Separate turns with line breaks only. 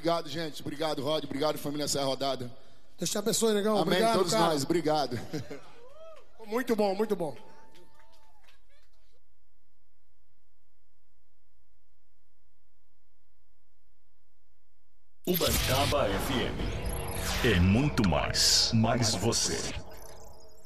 Obrigado, gente. Obrigado, Rod. Obrigado, família Serra Rodada.
Deus te abençoe, negão.
Amém,
Obrigado,
todos
cara.
nós. Obrigado.
Muito bom, muito bom.
Uberaba FM é muito mais você.